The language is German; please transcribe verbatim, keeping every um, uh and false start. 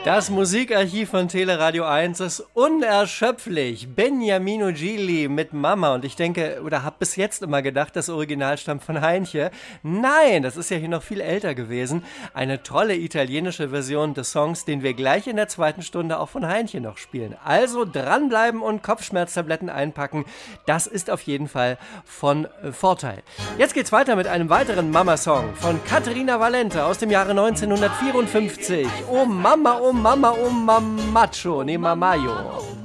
Das Musikarchiv von Teleradio eins ist unerschöpflich. Beniamino Gigli mit Mama. Und ich denke, oder habe bis jetzt immer gedacht, das Original stammt von Heinche. Nein, das ist ja hier noch viel älter gewesen. Eine tolle italienische Version des Songs, den wir gleich in der zweiten Stunde auch von Heinche noch spielen. Also dranbleiben und Kopfschmerztabletten einpacken. Das ist auf jeden Fall von Vorteil. Jetzt geht's weiter mit einem weiteren Mama-Song von Caterina Valente aus dem Jahre neunzehnhundertvierundfünfzig. Oh Mama, oh Mama, oh Mamacho, ne Mamayo.